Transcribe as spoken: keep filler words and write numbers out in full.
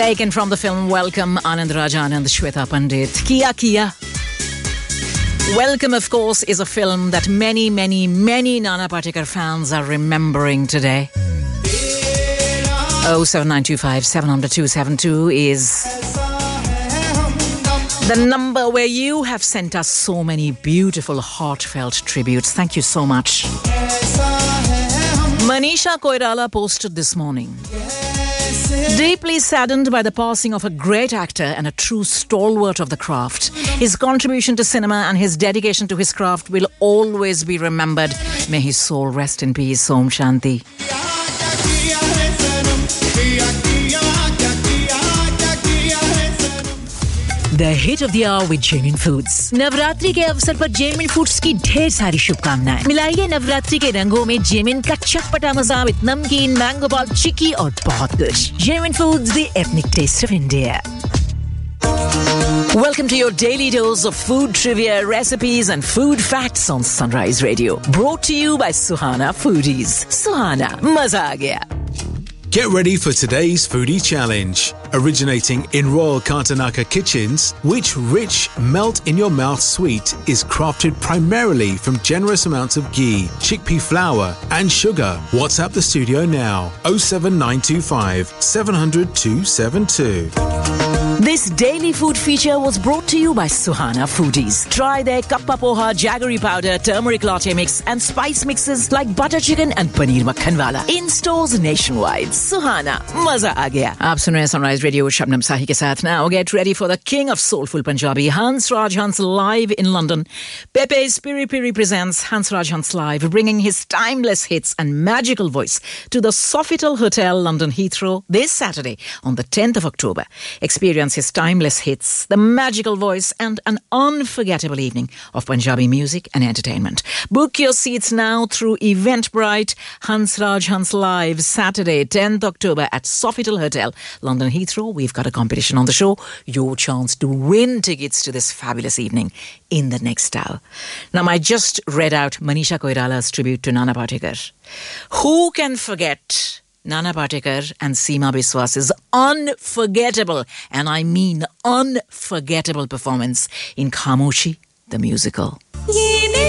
Taken from the film Welcome, Anand Rajan and Shweta Pandit. Kiya Kiya. Welcome, of course, is a film that many, many, many Nana Patekar fans are remembering today. oh seven nine two five seven zero zero two seven two is the number where you have sent us so many beautiful, heartfelt tributes. Thank you so much. Manisha Koirala posted this morning. Deeply saddened by the passing of a great actor and a true stalwart of the craft, his contribution to cinema and his dedication to his craft will always be remembered. May his soul rest in peace. Om Shanti. The hit of the hour with Jaimin Foods. Navratri के अवसर पर Jaimin Foods की ढेर सारी शुभकामनाएं. मिलाइए नवरात्रि के रंगों में Jaimin का चटपटा मजा with नमकीन, मैंगो बॉल, चिक्की और बहुत कुछ. Jaimin Foods, the ethnic taste of India. Welcome to your daily dose of food trivia, recipes and food facts on Sunrise Radio. Brought to you by Suhana Foodies. Suhana, maza aa gaya. Get ready for today's foodie challenge. Originating in Royal Kartanaka Kitchens, which rich, melt-in-your-mouth sweet is crafted primarily from generous amounts of ghee, chickpea flour and sugar. WhatsApp the studio now. oh seven nine two five seven zero zero two seven two. This daily food feature was brought to you by Suhana Foodies. Try their kappa poha, jaggery powder, turmeric latte mix and spice mixes like butter chicken and paneer makhan wala. In stores nationwide. Suhana, maza aa gaya. Aap sun rahe hain Sunrise Radio with Shabnam Sahi ke saath. Now get ready for the king of soulful Punjabi, Hans Raj Hans, live in London. Pepe's Piri Piri presents Hans Raj Hans Live, bringing his timeless hits and magical voice to the Sofitel Hotel, London Heathrow, this Saturday on the tenth of October. Experience his timeless hits, the magical voice and an unforgettable evening of Punjabi music and entertainment. Book your seats now through Eventbrite. Hans Raj Hans Live, Saturday, tenth of October at Sofitel Hotel, London Heathrow. We've got a competition on the show. Your chance to win tickets to this fabulous evening in the next hour. Now, I just read out Manisha Koirala's tribute to Nana Patekar. Who can forget Nana Patekar and Seema Biswas's unforgettable, and I mean unforgettable performance in Khamoshi, the musical?